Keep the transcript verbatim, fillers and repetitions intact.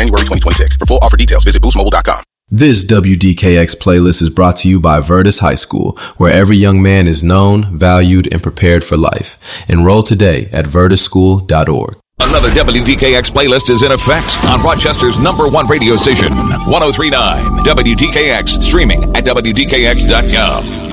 January twenty twenty-six. For full offer details, visit boost mobile dot com. This W D K X playlist is brought to you by Virtus High School, where every young man is known, valued, and prepared for life. Enroll today at virtus school dot org. Another W D K X playlist is in effect on Rochester's number one radio station, one oh three point nine W D K X, streaming at W D K X dot com.